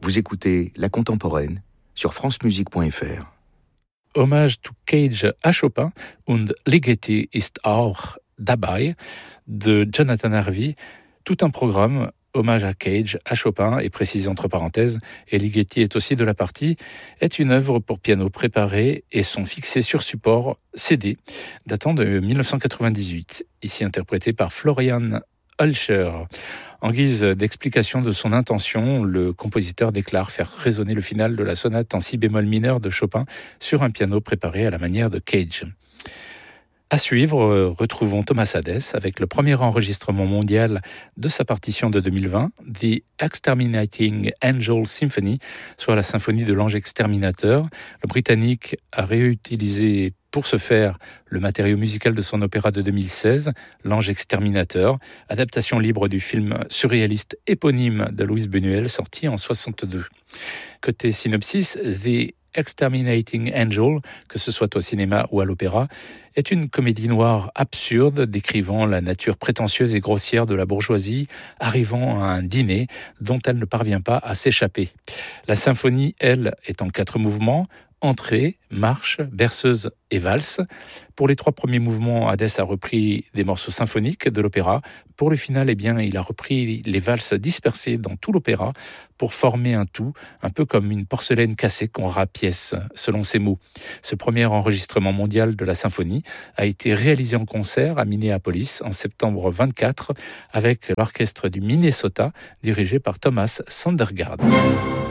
Vous écoutez La Contemporaine sur francemusique.fr. Hommage to Cage à Chopin und Ligeti ist auch dabei de Jonathan Harvey. Tout un programme, hommage à Cage, à Chopin, et précisé entre parenthèses, et Ligeti est aussi de la partie, est une œuvre pour piano préparée et sont fixés sur support CD, datant de 1998, ici interprété par Florian Hulscher. En guise d'explication de son intention, le compositeur déclare faire résonner le final de la sonate en si bémol mineur de Chopin sur un piano préparé à la manière de Cage. À suivre, retrouvons Thomas Hadès avec le premier enregistrement mondial de sa partition de 2020, The Exterminating Angel Symphony, soit la symphonie de l'ange exterminateur. Le Britannique a réutilisé pour ce faire le matériau musical de son opéra de 2016, L'Ange Exterminateur, adaptation libre du film surréaliste éponyme de Luis Buñuel, sorti en 1962. Côté synopsis, The Exterminating Angel, que ce soit au cinéma ou à l'opéra, est une comédie noire absurde décrivant la nature prétentieuse et grossière de la bourgeoisie arrivant à un dîner dont elle ne parvient pas à s'échapper. La symphonie, elle, est en 4 mouvements: entrée, marche, berceuse et valse. Pour les 3 premiers mouvements, Hadès a repris des morceaux symphoniques de l'opéra. Pour le final, il a repris les valses dispersées dans tout l'opéra pour former un tout, un peu comme une porcelaine cassée qu'on rapièce, selon ses mots. Ce premier enregistrement mondial de la symphonie a été réalisé en concert à Minneapolis en septembre 24 avec l'orchestre du Minnesota dirigé par Thomas Sandergaard.